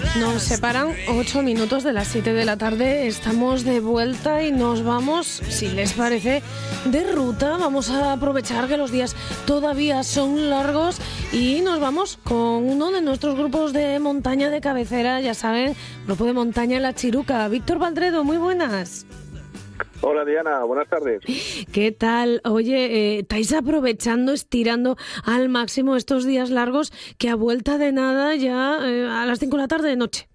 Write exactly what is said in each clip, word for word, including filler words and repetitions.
Nos separan ocho minutos de las siete de la tarde. Estamos de vuelta y nos vamos, si les parece, de ruta. Vamos a aprovechar que los días todavía son largos y nos vamos con uno de nuestros grupos de montaña de cabecera. Ya saben, grupo de montaña La Chiruca. Víctor Valdredo, muy buenas. Hola Diana, buenas tardes. ¿Qué tal? Oye, eh, ¿estáis aprovechando, estirando al máximo estos días largos que a vuelta de nada ya eh, a las cinco de la tarde de noche?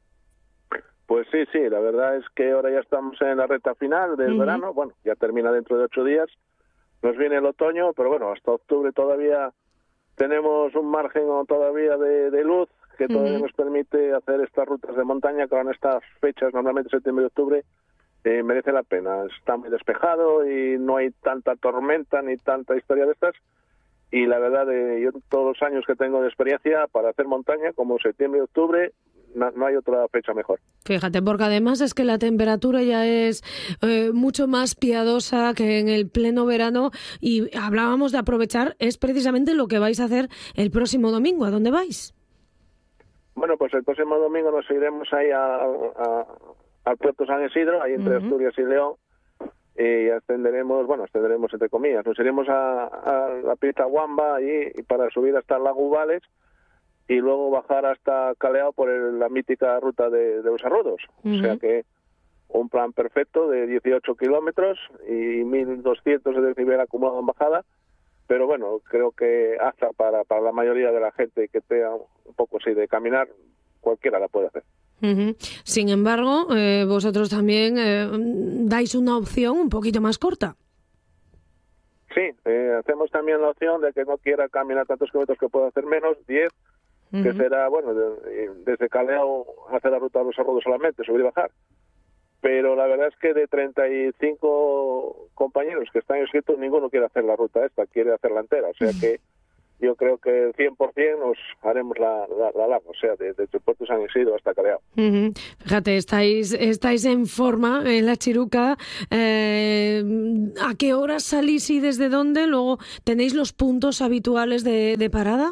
Pues sí, sí, la verdad es que ahora ya estamos en la recta final del uh-huh. verano. Bueno, ya termina dentro de ocho días. Nos viene el otoño, pero bueno, hasta octubre todavía tenemos un margen todavía de, de luz que todavía uh-huh. nos permite hacer estas rutas de montaña que en estas fechas, normalmente septiembre y octubre, Eh, merece la pena. Está muy despejado y no hay tanta tormenta ni tanta historia de estas, y la verdad, eh, yo todos los años que tengo de experiencia para hacer montaña, como septiembre y octubre, no, no hay otra fecha mejor. Fíjate, porque además es que la temperatura ya es eh, mucho más piadosa que en el pleno verano, y hablábamos de aprovechar, es precisamente lo que vais a hacer el próximo domingo. ¿A dónde vais? Bueno, pues el próximo domingo nos iremos ahí a, a al puerto San Isidro, ahí entre uh-huh. Asturias y León, y ascenderemos, bueno, ascenderemos entre comillas, nos iremos a, a la pista Wamba allí para subir hasta el lago Ubales y luego bajar hasta Caleao por el, la mítica ruta de, de los Arrodos. Uh-huh. O sea que un plan perfecto de dieciocho kilómetros y mil doscientos de desnivel acumulado en bajada, pero bueno, creo que hasta para, para la mayoría de la gente que tenga un poco así de caminar, cualquiera la puede hacer. Uh-huh. Sin embargo, eh, vosotros también eh, dais una opción un poquito más corta. Sí, eh, hacemos también la opción de que no quiera caminar tantos kilómetros, que pueda hacer menos, diez, uh-huh. que será, bueno, de, desde Caleao hacer la ruta de los Arrodos solamente, subir y bajar. Pero la verdad es que de treinta y cinco compañeros que están inscritos, ninguno quiere hacer la ruta esta, quiere hacerla entera. O sea uh-huh. que yo creo que el cien por ciento nos haremos la, la, la larga, o sea, desde el puerto San Isidro hasta Caleao. Uh-huh. Fíjate, estáis estáis en forma en La Chiruca. Eh, ¿A qué horas salís y desde dónde? Luego, ¿tenéis los puntos habituales de, de parada?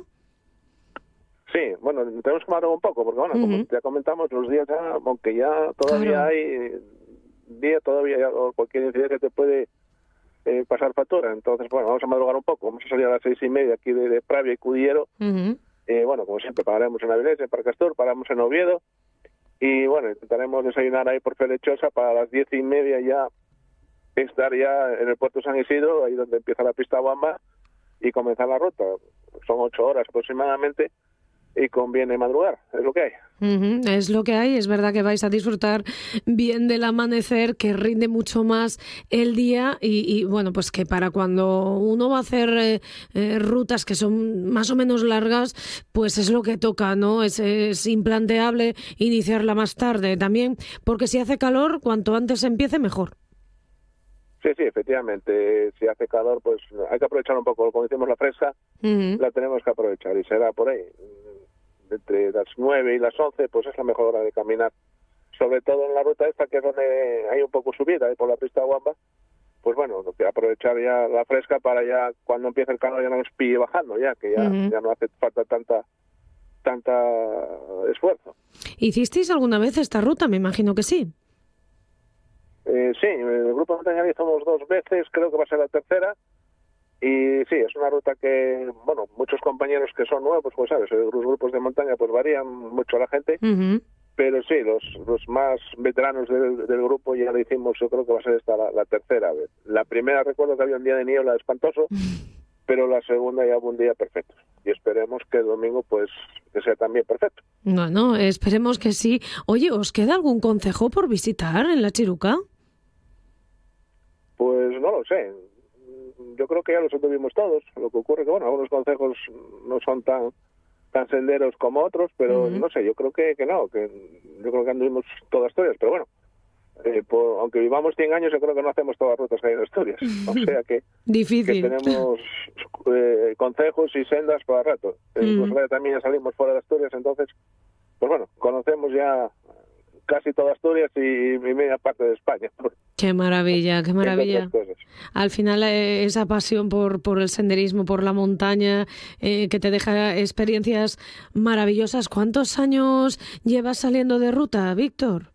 Sí, bueno, tenemos que madrugar un poco, porque bueno, uh-huh. como ya comentamos, los días ya, aunque ya todavía claro. hay día, todavía ya, cualquier incidencia te puede Eh, pasar factura. Entonces, bueno, vamos a madrugar un poco. Vamos a salir a las seis y media aquí de, de Pravia y Cudillero. Uh-huh. Eh, bueno, como siempre, pararemos en Avilés, en Parcastor, paramos en Oviedo. Y bueno, intentaremos desayunar ahí por Felechosa para las diez y media ya estar ya en el puerto San Isidro, ahí donde empieza la pista Wamba, y comenzar la ruta. Son ocho horas aproximadamente y conviene madrugar, es lo que hay. Uh-huh, es lo que hay, es verdad que vais a disfrutar bien del amanecer, que rinde mucho más el día y, y bueno, pues que para cuando uno va a hacer eh, eh, rutas que son más o menos largas, pues es lo que toca, ¿no? Es, es implanteable iniciarla más tarde también, porque si hace calor, cuanto antes empiece, mejor. Sí, sí, efectivamente, si hace calor, pues hay que aprovechar un poco, como decimos, la fresca, uh-huh. la tenemos que aprovechar y será por ahí. Entre las nueve y las once, pues es la mejor hora de caminar. Sobre todo en la ruta esta, que es donde hay un poco subida, ¿eh? Por la pista Wamba, pues bueno, aprovechar ya la fresca para ya, cuando empiece el calor, ya no nos pille bajando, ya que ya, uh-huh. ya no hace falta tanta tanta esfuerzo. ¿Hicisteis alguna vez esta ruta? Me imagino que sí. Eh, sí, el grupo de montaña hicimos dos veces, creo que va a ser la tercera. Y sí, es una ruta que, bueno, muchos compañeros que son nuevos, pues sabes, los grupos de montaña pues varían mucho a la gente, uh-huh. pero sí, los los más veteranos del, del grupo ya lo hicimos, yo creo que va a ser esta la, la tercera vez. La primera recuerdo que había un día de niebla espantoso, pero la segunda ya hubo un día perfecto. Y esperemos que el domingo pues que sea también perfecto. Bueno, esperemos que sí. Oye, ¿os queda algún concejo por visitar en La Chiruca? Pues no lo sé. Yo creo que ya los tuvimos todos. Lo que ocurre que, bueno, algunos consejos no son tan tan senderos como otros, pero uh-huh. no sé, yo creo que, que no, que yo creo que anduvimos todas Asturias, pero bueno, eh, por, aunque vivamos cien años, yo creo que no hacemos todas las rutas que hay en Asturias. O sea que, difícil. Que tenemos eh, consejos y sendas para rato. Uh-huh. Incluso también ya salimos fuera de Asturias, entonces, pues bueno, conocemos ya casi toda Asturias y, y media parte de España. Qué maravilla, qué maravilla. Al final eh, esa pasión por, por el senderismo, por la montaña, eh, que te deja experiencias maravillosas. ¿Cuántos años llevas saliendo de ruta, Víctor?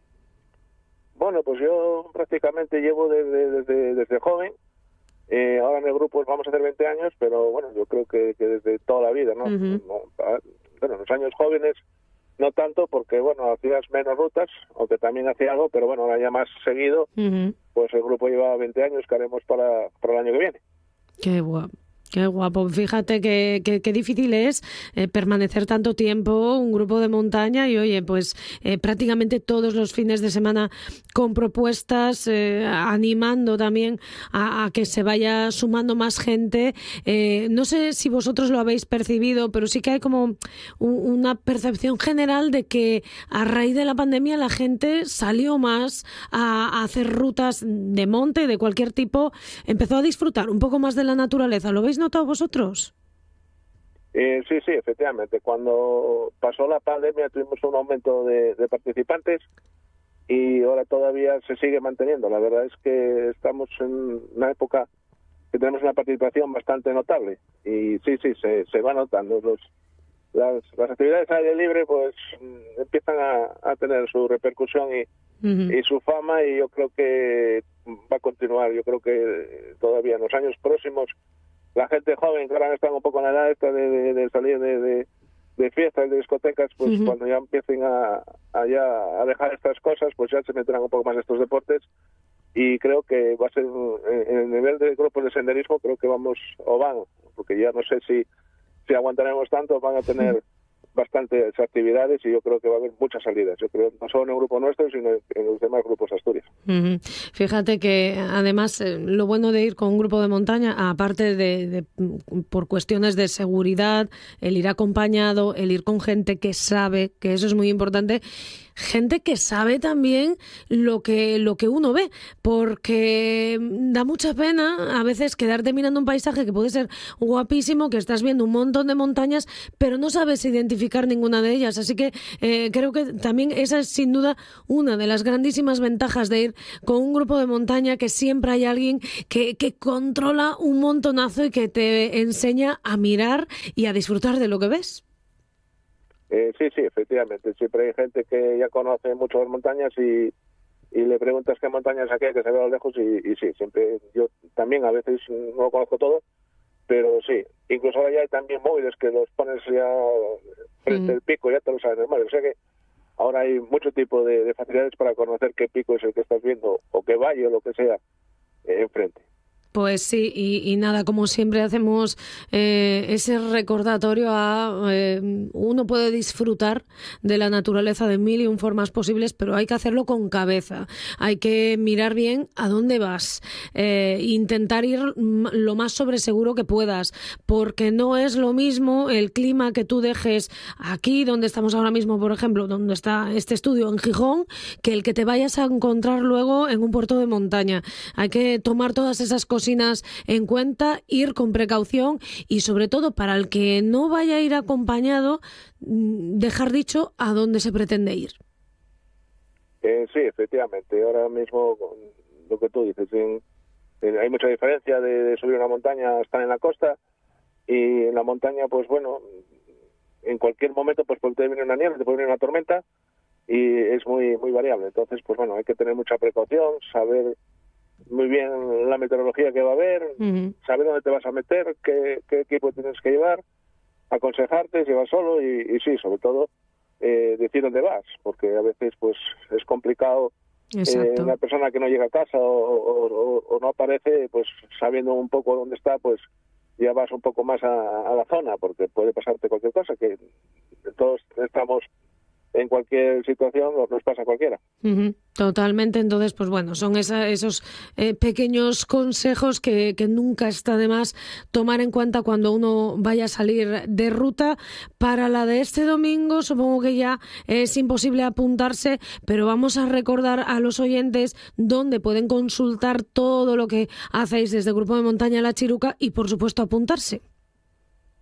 Bueno, pues yo prácticamente llevo desde, desde, desde joven. Eh, ahora en el grupo vamos a hacer veinte años, pero bueno, yo creo que, que desde toda la vida, ¿no? Uh-huh. no bueno, los años jóvenes no tanto, porque bueno, hacías menos rutas, aunque también hacía algo, pero bueno, ahora ya más seguido, uh-huh. Pues el grupo lleva veinte años que haremos para, para el año que viene. Qué guapo. Qué guapo. Fíjate que, que, que difícil es eh, permanecer tanto tiempo un grupo de montaña y, oye, pues eh, prácticamente todos los fines de semana con propuestas, eh, animando también a, a que se vaya sumando más gente. Eh, no sé si vosotros lo habéis percibido, pero sí que hay como un, una percepción general de que a raíz de la pandemia la gente salió más a, a hacer rutas de monte, de cualquier tipo, empezó a disfrutar un poco más de la naturaleza. ¿Lo veis notado vosotros? Eh, sí, sí, efectivamente. Cuando pasó la pandemia tuvimos un aumento de, de participantes y ahora todavía se sigue manteniendo. La verdad es que estamos en una época que tenemos una participación bastante notable y sí, sí, se, se va notando. Los, las, las actividades al aire libre pues empiezan a, a tener su repercusión y, uh-huh. y su fama, y yo creo que va a continuar. Yo creo que todavía en los años próximos la gente joven que ahora están un poco en la edad esta de, de, de salir de, de, de fiestas, de discotecas, pues uh-huh. cuando ya empiecen a, a, ya a dejar estas cosas, pues ya se meterán un poco más en estos deportes, y creo que va a ser, en el nivel de grupos de senderismo, creo que vamos, o van, porque ya no sé si, si aguantaremos tanto, van a tener bastantes actividades y yo creo que va a haber muchas salidas. Yo creo no solo en el grupo nuestro, sino en los demás grupos de Asturias. Uh-huh. Fíjate que además eh, lo bueno de ir con un grupo de montaña, aparte de, de por cuestiones de seguridad, el ir acompañado, el ir con gente que sabe, que eso es muy importante, gente que sabe también lo que lo que uno ve, porque da mucha pena a veces quedarte mirando un paisaje que puede ser guapísimo, que estás viendo un montón de montañas, pero no sabes identificar ninguna de ellas. Así que eh, creo que también esa es sin duda una de las grandísimas ventajas de ir con un grupo de montaña, que siempre hay alguien que, que controla un montonazo y que te enseña a mirar y a disfrutar de lo que ves. Eh, sí, sí, efectivamente. Siempre hay gente que ya conoce mucho las montañas y, y le preguntas qué montañas aquí, que se ve a lo lejos, y, y sí, siempre, yo también a veces no lo conozco todo, pero sí, incluso ahora ya hay también móviles que los pones ya frente al mm. pico, ya te lo sabes normal. O sea que ahora hay mucho tipo de, de facilidades para conocer qué pico es el que estás viendo, o qué valle o lo que sea, eh, enfrente. Pues sí, y, y nada, como siempre hacemos eh, ese recordatorio a eh, uno puede disfrutar de la naturaleza de mil y un formas posibles, pero hay que hacerlo con cabeza. Hay que mirar bien a dónde vas, eh, intentar ir lo más sobreseguro que puedas, porque no es lo mismo el clima que tú dejes aquí, donde estamos ahora mismo, por ejemplo, donde está este estudio en Gijón, que el que te vayas a encontrar luego en un puerto de montaña. Hay que tomar todas esas cosas en cuenta, ir con precaución y sobre todo para el que no vaya a ir acompañado, dejar dicho a dónde se pretende ir. Eh, sí, efectivamente. Ahora mismo lo que tú dices, en, en, hay mucha diferencia de, de subir una montaña a estar en la costa, y en la montaña pues bueno, en cualquier momento pues puede venir una nieve, te puede venir una tormenta y es muy muy variable. Entonces pues bueno, hay que tener mucha precaución, saber muy bien la meteorología que va a haber, uh-huh. saber dónde te vas a meter, qué, qué equipo tienes que llevar, aconsejarte si vas solo y, y sí, sobre todo eh, decir dónde vas, porque a veces pues es complicado eh, una persona que no llega a casa o, o, o, o no aparece, pues sabiendo un poco dónde está, pues ya vas un poco más a, a la zona, porque puede pasarte cualquier cosa, que todos estamos en cualquier situación, nos pasa a cualquiera. Uh-huh. Totalmente. Entonces, pues bueno, son esa, esos eh, pequeños consejos que, que nunca está de más tomar en cuenta cuando uno vaya a salir de ruta. Para la de este domingo, supongo que ya es imposible apuntarse, pero vamos a recordar a los oyentes dónde pueden consultar todo lo que hacéis desde el Grupo de Montaña La Chiruca y, por supuesto, apuntarse.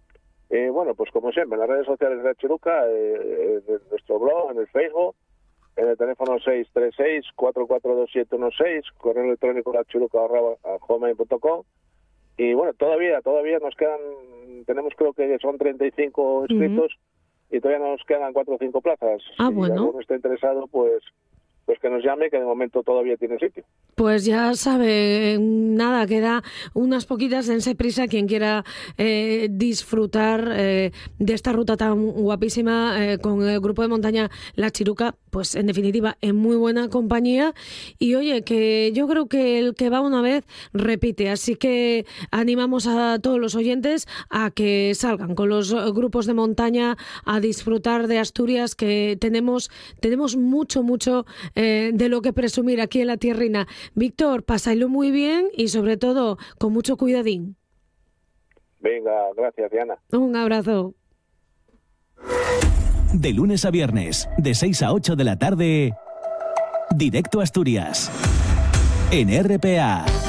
Eh, bueno, pues como siempre, en las redes sociales de La Chiruca, eh, en nuestro blog, en el Facebook, en el teléfono seis tres seis, cuatro cuatro dos, siete uno seis, correo electrónico la chiruca arroba hotmail punto com. Y bueno, todavía, todavía nos quedan, tenemos creo que son treinta y cinco inscritos, uh-huh. y todavía nos quedan cuatro o cinco plazas. Ah, si bueno. alguno está interesado, pues pues que nos llame, que de momento todavía tiene sitio. Pues ya sabe, nada, queda unas poquitas, dense prisa quien quiera eh, disfrutar eh, de esta ruta tan guapísima eh, con el grupo de montaña La Chiruca, pues en definitiva en muy buena compañía. Y oye, que yo creo que el que va una vez repite, así que animamos a todos los oyentes a que salgan con los grupos de montaña a disfrutar de Asturias, que tenemos, tenemos mucho, mucho Eh, de lo que presumir aquí en la tierrina. Víctor, pasadlo muy bien y sobre todo con mucho cuidadín. Venga, gracias, Diana. Un abrazo. De lunes a viernes, de seis a ocho de la tarde, Directo Asturias, en R P A.